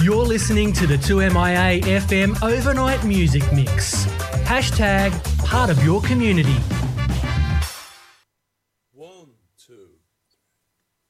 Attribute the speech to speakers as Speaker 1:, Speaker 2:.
Speaker 1: You're listening to the 2MIA FM Overnight Music Mix. Hashtag part of your community.
Speaker 2: 1, 2,